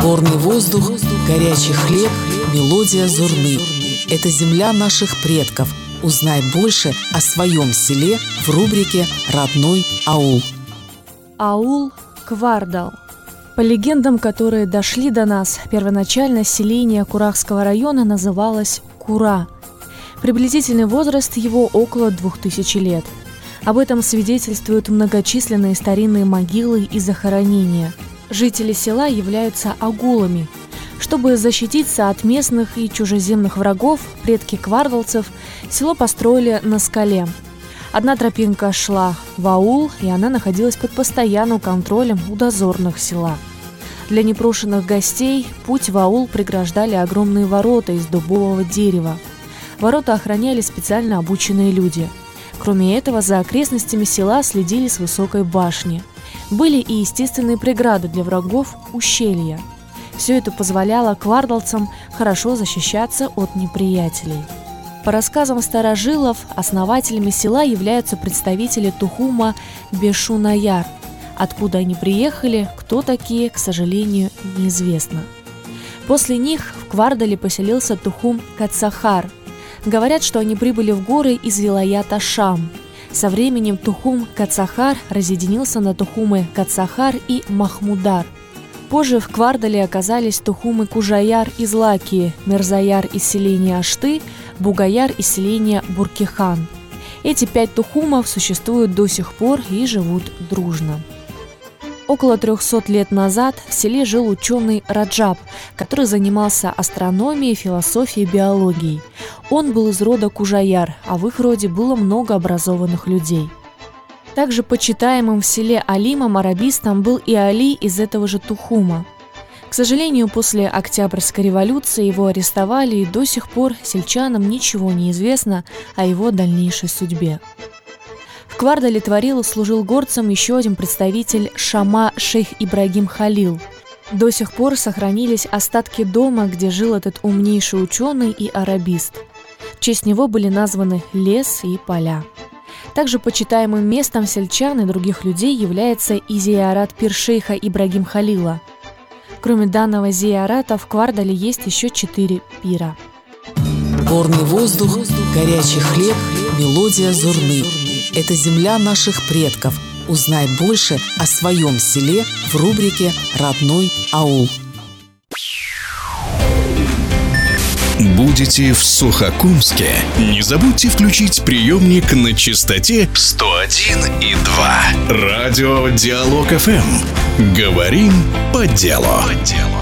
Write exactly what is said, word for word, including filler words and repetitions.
Горный воздух, горячий хлеб, мелодия зурны. Это земля наших предков. Узнай больше о своем селе в рубрике «Родной аул». Аул Квардал. По легендам, которые дошли до нас, первоначально селение Курахского района называлось Кура. Приблизительный возраст его около двух тысяч лет. Об этом свидетельствуют многочисленные старинные могилы и захоронения. Жители села являются агулами. Чтобы защититься от местных и чужеземных врагов, предки квардалцев село построили на скале. Одна тропинка шла в аул, и она находилась под постоянным контролем у дозорных села. Для непрошенных гостей путь в аул преграждали огромные ворота из дубового дерева. Ворота охраняли специально обученные люди. Кроме этого, за окрестностями села следили с высокой башни. Были и естественные преграды для врагов – ущелья. Все это позволяло квардалцам хорошо защищаться от неприятелей. По рассказам старожилов, основателями села являются представители Тухума Бешунаяр. Откуда они приехали, кто такие, к сожалению, неизвестно. После них в Квардале поселился Тухум Кацахар. Говорят, что они прибыли в горы из вилаята Шам. Со временем Тухум Кацахар разъединился на Тухумы Кацахар и Махмудар. Позже в Квардале оказались Тухумы Кужаяр из Лакии, Мерзаяр из селения Ашты, Бугаяр из селения Буркихан. Эти пять тухумов существуют до сих пор и живут дружно. Около трехсот лет назад в селе жил ученый Раджаб, который занимался астрономией, философией, биологией. Он был из рода Кужаяр, а в их роде было много образованных людей. Также почитаемым в селе алимом-арабистом был и Али из этого же Тухума. К сожалению, после Октябрьской революции его арестовали, и до сих пор сельчанам ничего не известно о его дальнейшей судьбе. В Квардале творил и служил горцем еще один представитель Шама шейх Ибрагим Халил. До сих пор сохранились остатки дома, где жил этот умнейший ученый и арабист. В честь него были названы лес и поля. Также почитаемым местом сельчан и других людей является и зиярат пир шейха Ибрагим Халила. Кроме данного зиярата, в Квардале есть еще четыре пира. Горный воздух, горячий хлеб, мелодия зурны. Это земля наших предков. Узнай больше о своем селе в рубрике «Родной аул». Будете в Сухокумске? Не забудьте включить приемник на частоте сто один и два. Радио Диалог эф эм. Говорим по делу. По делу.